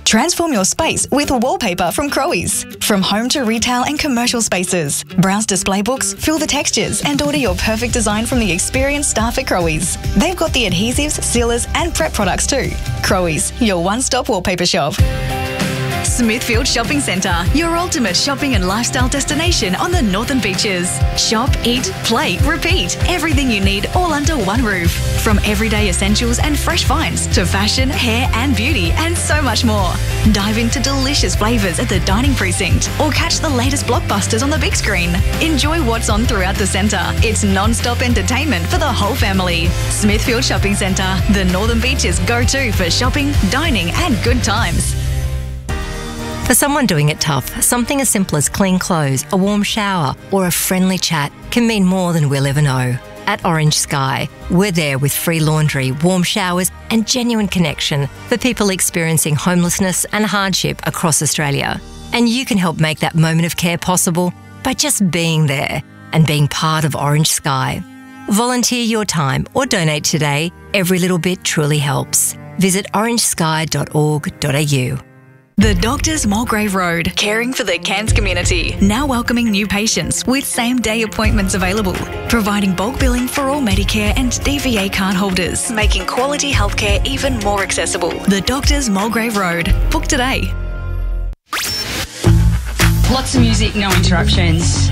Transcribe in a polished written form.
Transform your space with wallpaper from Crowe's. From home to retail and commercial spaces. Browse display books, feel the textures and order your perfect design from the experienced staff at Crowe's. They've got the adhesives, sealers and prep products too. Crowe's, your one-stop wallpaper shop. Smithfield Shopping Centre, your ultimate shopping and lifestyle destination on the Northern Beaches. Shop, eat, play, repeat. Everything you need all under one roof. From everyday essentials and fresh finds to fashion, hair and beauty and so much more. Dive into delicious flavours at the dining precinct or catch the latest blockbusters on the big screen. Enjoy what's on throughout the centre. It's non-stop entertainment for the whole family. Smithfield Shopping Centre, the Northern Beaches go-to for shopping, dining and good times. For someone doing it tough, something as simple as clean clothes, a warm shower or a friendly chat can mean more than we'll ever know. At Orange Sky, we're there with free laundry, warm showers and genuine connection for people experiencing homelessness and hardship across Australia. And you can help make that moment of care possible by just being there and being part of Orange Sky. Volunteer your time or donate today. Every little bit truly helps. Visit orangesky.org.au. The Doctors Mulgrave Road, caring for the Cairns community. Now welcoming new patients with same-day appointments available. Providing bulk billing for all Medicare and DVA card holders. Making quality healthcare even more accessible. The Doctors Mulgrave Road. Book today. Lots of music, no interruptions.